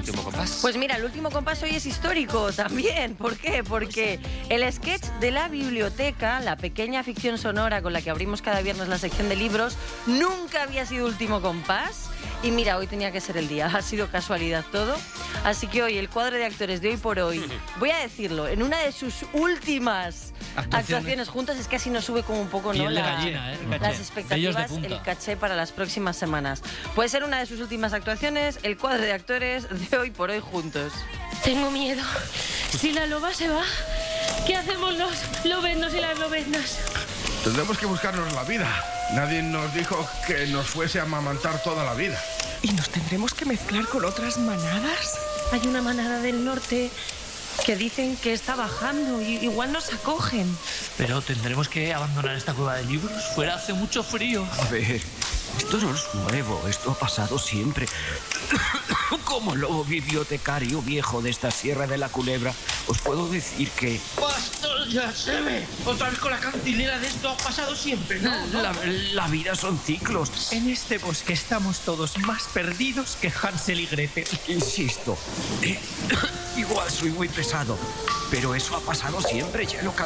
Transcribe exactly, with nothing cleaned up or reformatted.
último compás? Pues mira, el último compás hoy es histórico también. ¿Por qué? Porque el sketch de la biblioteca, la pequeña ficción sonora con la que abrimos cada viernes la sección de libros, nunca había sido último compás. Y mira, hoy tenía que ser el día. Ha sido casualidad todo. Así que hoy, el cuadro de actores de Hoy por Hoy, voy a decirlo, en una de sus últimas actuaciones, actuaciones juntas, es que así nos sube como un poco, ¿no? Piel de La, gallina, ¿eh? El las caché. expectativas, Vellos de punta. el caché para las próximas semanas. Puede ser una de sus últimas actuaciones, el cuadro de actores de Hoy por Hoy juntos. Tengo miedo. Si la loba se va, ¿qué hacemos los lobeznos y las lobeznas? Tendremos que buscarnos la vida. Nadie nos dijo que nos fuese a amamantar toda la vida. ¿Y nos tendremos que mezclar con otras manadas? Hay una manada del norte que dicen que está bajando y igual nos acogen. Pero tendremos que abandonar esta cueva de libros. Fuera hace mucho frío. A ver, esto no es nuevo, esto ha pasado siempre. Como lobo bibliotecario viejo de esta Sierra de la Culebra, os puedo decir que... ¡Pastor, ya se ve! Otra vez con la cantilena de esto ha pasado siempre, ¿no? La, la vida son ciclos. En este bosque estamos todos más perdidos que Hansel y Gretel. Insisto, eh, igual soy muy pesado, pero eso ha pasado siempre, ya lo